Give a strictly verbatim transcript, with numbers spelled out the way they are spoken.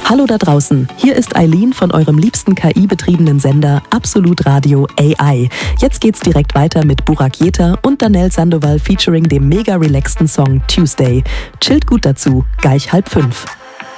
Hallo da draußen, hier ist Eileen von eurem liebsten K I-betriebenen Sender Absolut Radio A I. Jetzt geht's direkt weiter mit Burak Jeter und Danell Sandoval featuring dem mega relaxten Song Tuesday. Chillt gut dazu, gleich halb fünf.